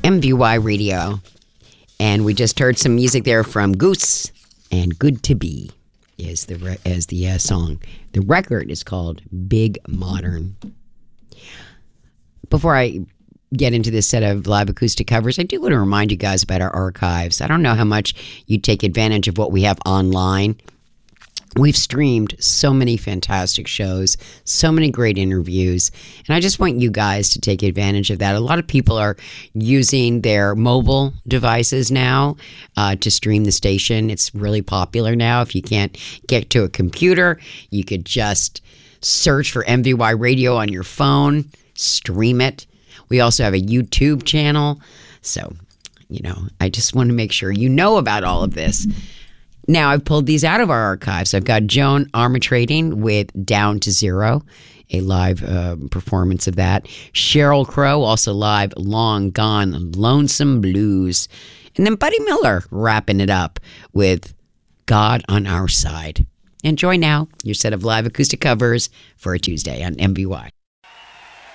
MVY Radio. And we just heard some music there from Goose, and Good to Be is the song. The record is called Big Modern. Before I get into this set of live acoustic covers, I do want to remind you guys about our archives. I don't know how much you take advantage of what we have online. We've streamed so many fantastic shows, so many great interviews, and I just want you guys to take advantage of that. A lot of people are using their mobile devices now to stream the station. It's really popular now. If you can't get to a computer, you could just search for MVY Radio on your phone, stream it. We also have a YouTube channel. So, I just want to make sure you know about all of this. Now, I've pulled these out of our archives. I've got Joan Armatrading with Down to Zero, a live performance of that. Sheryl Crow, also live, Long Gone Lonesome Blues. And then Buddy Miller wrapping it up with God on Our Side. Enjoy now your set of live acoustic covers for a Tuesday on MVY.